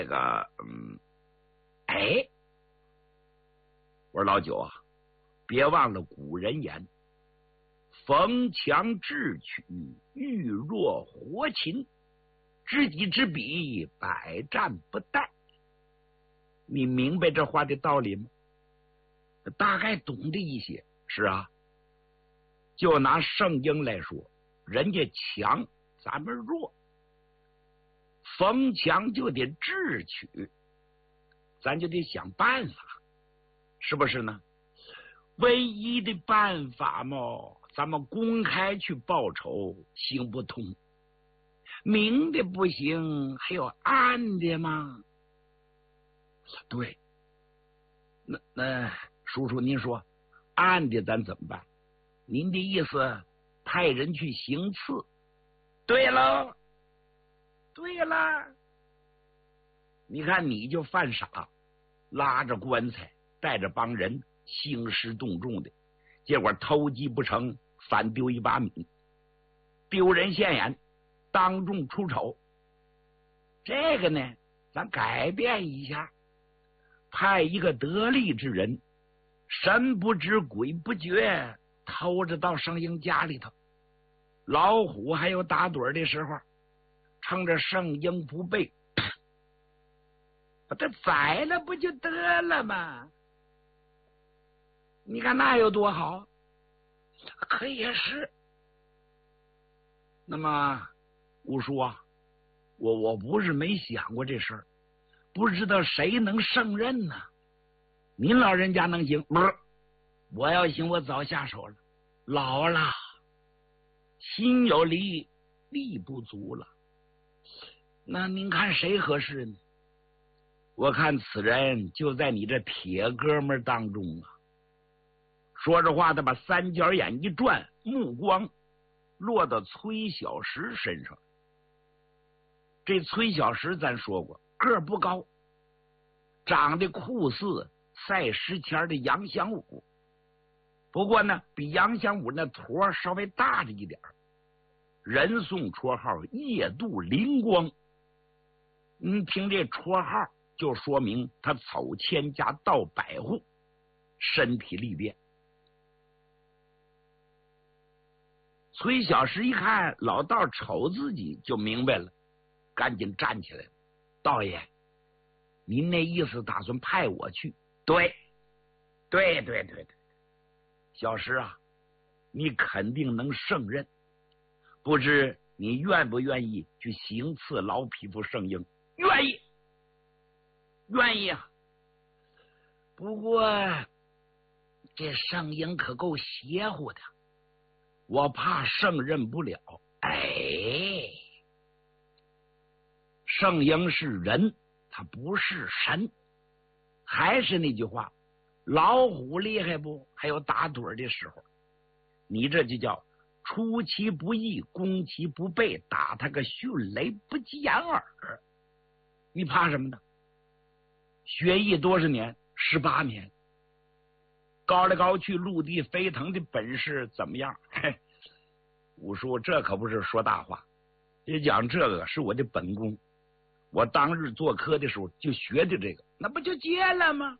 哎，我说老九啊，别忘了古人言：逢强智取，遇弱活擒，知己知彼，百战不殆。你明白这话的道理吗？大概懂这一些。是啊，就拿圣婴来说，人家强，咱们弱，逢强就得智取，咱就得想办法，是不是呢？唯一的办法嘛，咱们公开去报仇行不通，明的不行，还有暗的吗？对，那叔叔您说暗的咱怎么办？您的意思派人去行刺？对了，对了，你看你就犯傻，拉着棺材带着帮人兴师动众的，结果偷鸡不成反丢一把米，丢人现眼，当众出丑。这个呢咱改变一下，派一个得力之人，神不知鬼不觉偷着到圣婴家里头，老虎还有打盹的时候，趁着圣婴不备，把他宰了不就得了吗？你看那有多好？可也是。那么五叔啊，我不是没想过这事儿，不知道谁能胜任呢？您老人家能行？不是，我要行我早下手了，老了，心有力，力不足了。那您看谁合适呢？我看此人就在你这铁哥们当中啊。说着话，他把三角眼一转，目光落到崔小石身上。这崔小石咱说过，个儿不高，长得酷似赛时前的杨祥武，不过呢，比杨祥武那坨稍微大着一点，人送绰号夜渡灵光。听这绰号就说明他走千家到百户，身体力练。崔小石一看老道瞅自己就明白了，赶紧站起来了。道爷，您那意思打算派我去？对，小石啊，你肯定能胜任，不知你愿不愿意去行刺老匹夫圣婴？愿意啊。不过这圣婴可够邪乎的，我怕胜任不了。圣婴是人，他不是神。还是那句话，老虎厉害不？还有打盹的时候，你这就叫出其不意，攻其不备，打他个迅雷不及掩耳。你怕什么呢？学艺多少年？18年。高来高去，陆地飞腾的本事怎么样？武叔这可不是说大话，也讲这个是我的本功。我当日做科的时候就学的这个，那不就接了吗？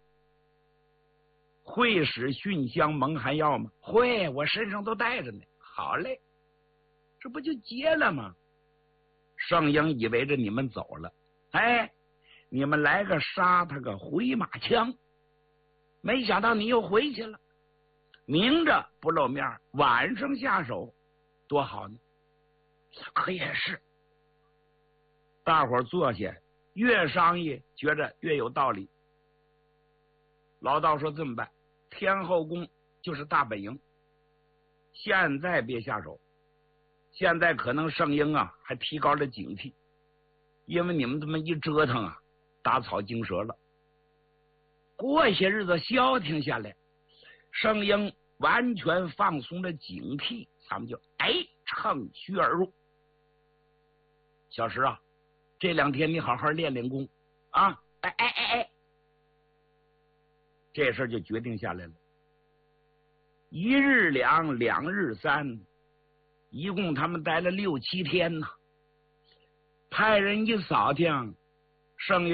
会使熏香蒙汗药吗？会，我身上都带着呢。好嘞，这不就接了吗？圣婴以为着你们走了，你们来个杀他个回马枪，没想到你又回去了，明着不露面，晚上下手，多好呢。可也是。大伙儿坐下，越商议觉着越有道理。老道说这么办，天后宫就是大本营，现在别下手，现在可能圣婴啊还提高了警惕，因为你们这么一折腾啊，打草惊蛇了。过些日子消停下来，圣婴完全放松了警惕，咱们就乘虚而入。小石啊，这2天你好好练练功啊！这事儿就决定下来了。1日2，2日3，一共他们待了6、7天呢。派人一扫听，圣婴